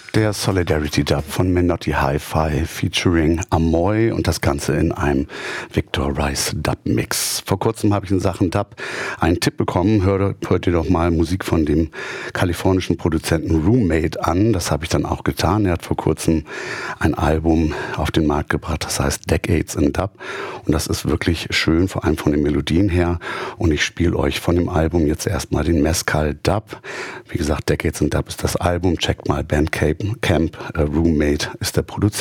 Der Solidarity Dub von Menotti Hi-Fi featuring Amoy und das Ganze in einem Victor Rice Dub Mix. Vor kurzem habe ich in Sachen Dub einen Tipp bekommen, hört ihr doch mal Musik von dem kalifornischen Produzenten Roommate an. Das habe ich dann auch getan. Er hat vor kurzem ein Album auf den Markt gebracht, das heißt Decades in Dub. Und das ist wirklich schön, vor allem von den Melodien her. Und ich spiele euch von dem Album jetzt erstmal den Mescal Dub. Wie gesagt, Decades in Dub ist das Album. Checkt mal Bandcamp. Roommate ist der Produzent.